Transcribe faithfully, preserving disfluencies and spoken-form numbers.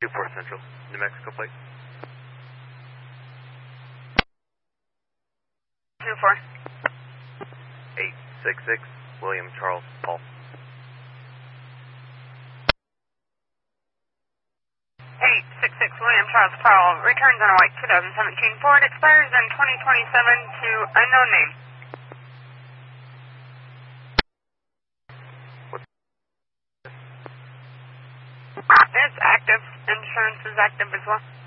two four Central, New Mexico plate. two four. eight six six, William Charles Paul. eight six six, William Charles Paul, returns on a white twenty seventeen Ford, expires in twenty twenty-seven to unknown name. What's It's active. Insurance is active as well.